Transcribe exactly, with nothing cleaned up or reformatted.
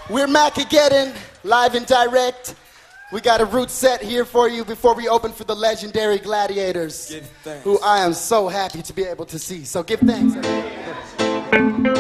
We're Macageddon, live and direct. We got a root set here for you before we open for the legendary Gladiators, who I am so happy to be able to see. So give thanks.